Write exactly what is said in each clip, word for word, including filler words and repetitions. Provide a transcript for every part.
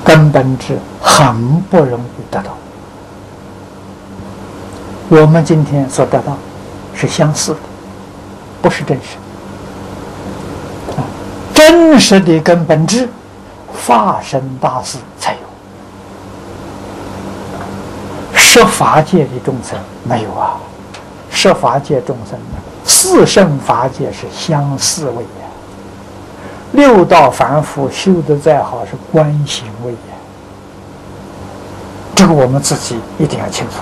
根本智很不容易得到。我们今天所得到是相似的，不是真实的。真实的根本智，法身大士才有，十法界的众生没有啊。十法界众生，四圣法界是相似位呀。六道凡夫修得再好，是观行位呀。这个我们自己一定要清楚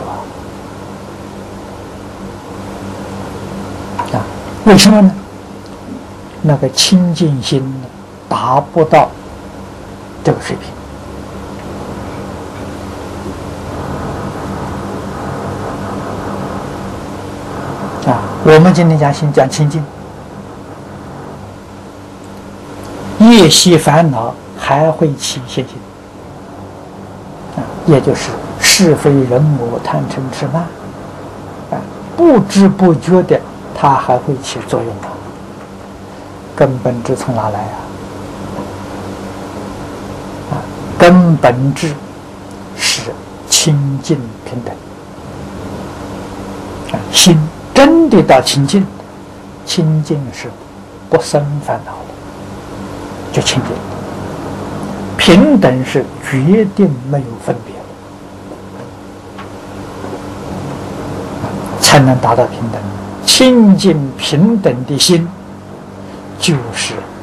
啊！啊，为什么呢？那个清净心达不到这个水平。啊，我们今天讲心讲清净，业习烦恼还会起现行，啊，也就是是非人我贪嗔痴慢，啊，不知不觉的它还会起作用啊。根本智从哪来啊？啊，根本智是清净平等，啊，心真的到清净，清净是不生烦恼的，就清净。平等是决定没有分别，才能达到平等。清净平等的心，就是